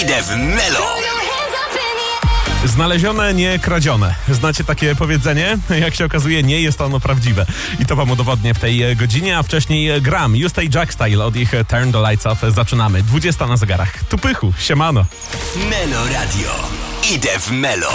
Idę w Melo. Znalezione, nie kradzione. Znacie takie powiedzenie? Jak się okazuje, nie jest ono prawdziwe. I to wam udowodnię w tej godzinie, a wcześniej Gram, You Stay Jack Style od ich Turn the Lights Off. Zaczynamy. 20 na zegarach. Tu pychu, siemano. Melo Radio. Idę w Melo.